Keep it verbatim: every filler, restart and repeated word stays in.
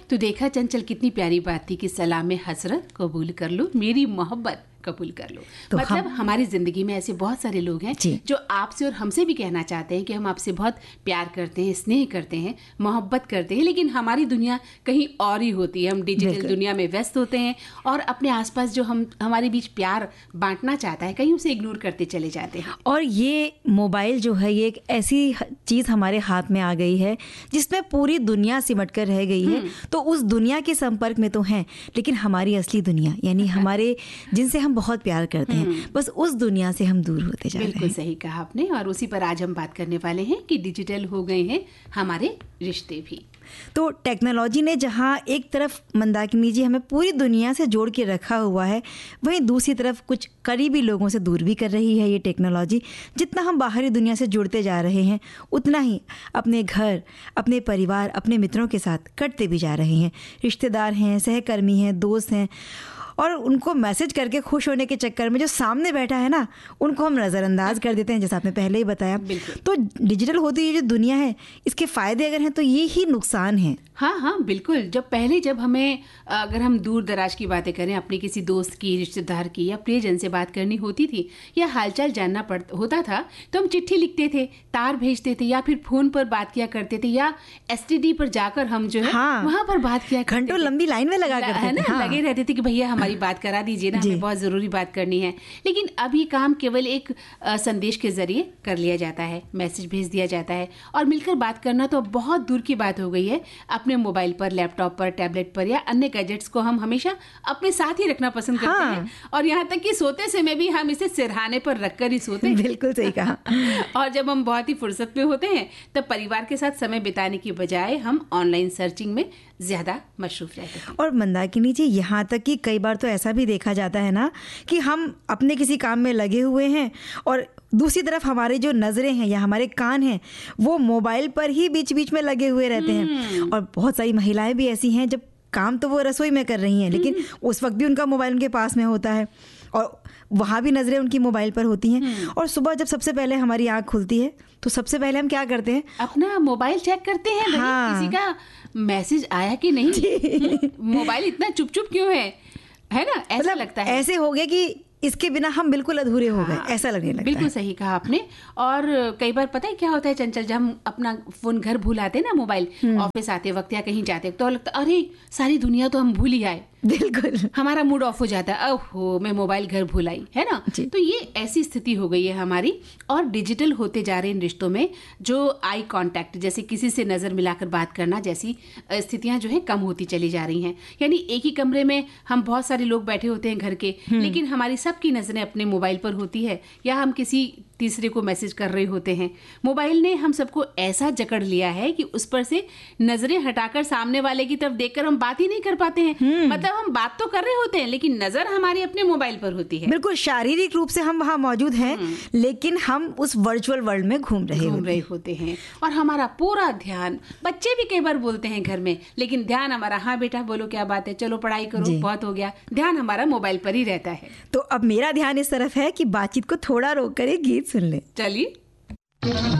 तो देखा चंचल, कितनी प्यारी बात थी कि सलाम हसरत कबूल कर लो, मेरी मोहब्बत कबूल कर लो। तो मतलब हम, हमारी जिंदगी में ऐसे बहुत सारे लोग हैं जो आपसे और हमसे भी कहना चाहते हैं कि हम आपसे बहुत प्यार करते हैं, स्नेह करते हैं, मोहब्बत करते हैं, लेकिन हमारी दुनिया कहीं और ही होती है। हम डिजिटल दुनिया में व्यस्त होते हैं और अपने आसपास जो हम हमारे बीच प्यार बांटना चाहता है, कहीं उसे इग्नोर करते चले जाते हैं। और ये मोबाइल जो है, ये एक ऐसी चीज़ हमारे हाथ में आ गई है जिसमें पूरी दुनिया सिमट कर रह गई है। तो उस दुनिया के संपर्क में तो हैं, लेकिन हमारी असली दुनिया यानी हमारे जिनसे हम बहुत प्यार करते हैं, बस उस दुनिया से हम दूर होते जा रहे हैं। बिल्कुल सही कहा आपने, और उसी पर आज हम बात करने वाले हैं कि डिजिटल हो गए हैं हमारे रिश्ते भी। तो टेक्नोलॉजी ने जहाँ एक तरफ मंदाकिनी जी हमें पूरी दुनिया से जोड़ के रखा हुआ है, वहीं दूसरी तरफ कुछ करीबी लोगों से दूर भी कर रही है ये टेक्नोलॉजी। जितना हम बाहरी दुनिया से जुड़ते जा रहे हैं, उतना ही अपने घर, अपने परिवार, अपने मित्रों के साथ कटते भी जा रहे हैं। रिश्तेदार हैं, सहकर्मी हैं, दोस्त हैं, और उनको मैसेज करके खुश होने के चक्कर में जो सामने बैठा है ना, उनको हम नज़रअंदाज कर देते हैं, जैसा आपने पहले ही बताया। तो डिजिटल होती ये जो दुनिया है, इसके फ़ायदे अगर हैं तो ये ही नुकसान हैं। हाँ हाँ बिल्कुल। जब पहले जब हमें, अगर हम दूर दराज की बातें करें, अपने किसी दोस्त की, रिश्तेदार की या प्रियजन से बात करनी होती थी या हालचाल जानना पड़ होता था, तो हम चिट्ठी लिखते थे, तार भेजते थे, या फिर फोन पर बात किया करते थे, या एसटीडी पर जाकर हम जो है हाँ, वहाँ पर बात किया, घंटों लंबी लाइन में लगा करते है ना, हाँ। लगे रहते थे कि भैया हमारी बात करा दीजिए ना, हमें बहुत जरूरी बात करनी है। लेकिन अब ये काम केवल एक आ, संदेश के जरिए कर लिया जाता है, मैसेज भेज दिया जाता है, और मिलकर बात करना तो बहुत दूर की बात हो गई है। अपने मोबाइल पर, लैपटॉप पर, टैबलेट पर या अन्य गैजेट्स को हम हमेशा अपने साथ ही रखना पसंद करते हाँ। हैं, और यहाँ तक कि सोते समय भी हम इसे सिरहाने पर रखकर ही सोते हैं। बिल्कुल सही कहा। और जब हम बहुत ही फुर्सत में होते हैं, तब परिवार के साथ समय बिताने की बजाय हम ऑनलाइन सर्चिंग में ज्यादा मशरूफ रहते हैं। और मंदाकिनी जी, यहाँ तक कि कई बार तो ऐसा भी देखा जाता है ना कि हम अपने किसी काम में लगे हुए हैं और दूसरी तरफ हमारे जो नज़रें हैं या हमारे कान हैं, वो मोबाइल पर ही बीच बीच में लगे हुए रहते हैं। और बहुत सारी महिलाएं भी ऐसी हैं, जब काम तो वो रसोई में कर रही हैं, लेकिन उस वक्त भी उनका मोबाइल उनके पास में होता है और वहाँ भी नज़रें उनकी मोबाइल पर होती हैं। और सुबह जब सबसे पहले हमारी आँख खुलती है, तो सबसे पहले हम क्या करते हैं? अपना मोबाइल चेक करते हैं। हाँ। किसी का मैसेज आया कि नहीं, मोबाइल इतना चुप चुप क्यों है, है ना, ऐसा मतलब लगता है। ऐसे हो गया कि इसके बिना हम बिल्कुल अधूरे हो गए, हाँ, ऐसा लगने लगता है। बिल्कुल सही कहा आपने। और कई बार पता है क्या होता है चंचल, जब हम अपना फोन घर भूल आते हैं ना, मोबाइल ऑफिस आते वक्त या कहीं जाते तो लगता अरे सारी दुनिया तो हम भूल ही आए। बिल्कुल हमारा मूड ऑफ हो जाता है, ओहो मैं मोबाइल घर भूल आई, है ना। तो ये ऐसी स्थिति हो गई है हमारी। और डिजिटल होते जा रहे इन रिश्तों में जो आई कांटेक्ट, जैसे किसी से नजर मिलाकर बात करना जैसी स्थितियां जो है कम होती चली जा रही हैं। यानी एक ही कमरे में हम बहुत सारे लोग बैठे होते हैं घर के, लेकिन हमारी सबकी नजरें अपने मोबाइल पर होती है, या हम किसी तीसरे को मैसेज कर रहे होते हैं। मोबाइल ने हम सबको ऐसा जकड़ लिया है कि उस पर से नजरें हटाकर सामने वाले की तरफ देखकर हम बात ही नहीं कर पाते हैं। मतलब हम बात तो कर रहे होते हैं, लेकिन नजर हमारी अपने मोबाइल पर होती है। बिल्कुल शारीरिक रूप से हम वहाँ मौजूद हैं, लेकिन हम उस वर्चुअल वर्ल्ड में घूम रहे घूम रहे होते हैं। और हमारा पूरा ध्यान, बच्चे भी कई बार बोलते हैं घर में, लेकिन ध्यान हमारा, हाँ बेटा बोलो क्या बात है, चलो पढ़ाई करो, बहुत हो गया, ध्यान हमारा मोबाइल पर ही रहता है। तो अब मेरा ध्यान इस तरफ है कि बातचीत को थोड़ा रोक कर एक गीत सुन ले। चलिए।